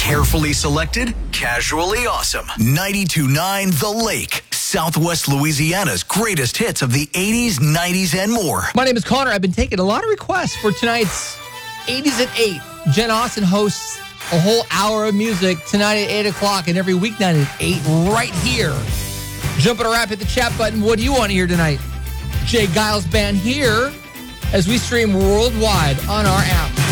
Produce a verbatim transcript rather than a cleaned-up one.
Carefully selected, casually awesome. ninety-two point nine The Lake, Southwest Louisiana's greatest hits of the eighties, nineties, and more. My name is Connor. I've been taking a lot of requests for tonight's eighties at eight. Jen Austin hosts a whole hour of music tonight at eight o'clock and every weeknight at eight right here. Jump it or rap, hit the chat button. What do you want to hear tonight? Jay Giles Band here as we stream worldwide on our app.